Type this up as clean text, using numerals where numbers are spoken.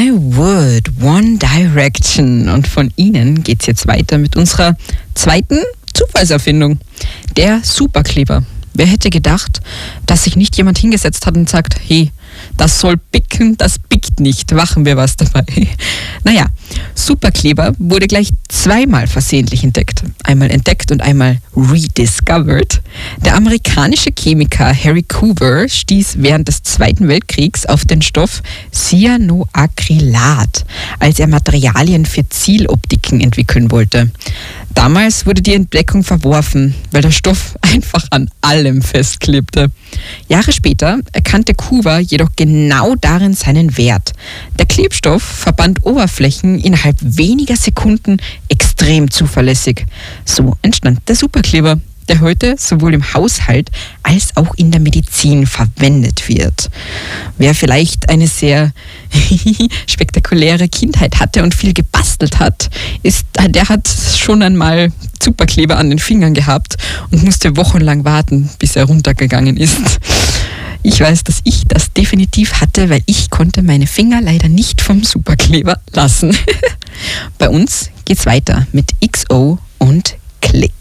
My Word, One Direction. Und von ihnen geht's jetzt weiter mit unserer zweiten Zufallserfindung, der Superkleber. Wer hätte gedacht, dass sich nicht jemand hingesetzt hat und sagt, hey, das soll picken, das pickt nicht, machen wir was dabei. Naja, Superkleber wurde gleich zweimal versehentlich entdeckt. Einmal entdeckt und einmal rediscovered. Der amerikanische Chemiker Harry Coover stieß während des Zweiten Weltkriegs auf den Stoff Cyanoacrylat, als er Materialien für Zieloptiken entwickeln wollte. Damals wurde die Entdeckung verworfen, weil der Stoff einfach an allem festklebte. Jahre später erkannte Coover jedoch genau darin seinen Wert. Der Klebstoff verband Oberflächen innerhalb weniger Sekunden extrem zuverlässig. So entstand der Superkleber, der heute sowohl im Haushalt als auch in der Medizin verwendet wird. Wer vielleicht eine sehr spektakuläre Kindheit hatte und viel gebastelt hat, der hat schon einmal Superkleber an den Fingern gehabt und musste wochenlang warten, bis er runtergegangen ist. Ich weiß, dass ich das definitiv hatte, weil ich konnte meine Finger leider nicht vom Superkleber lassen. Bei uns geht's weiter mit XO und Klick.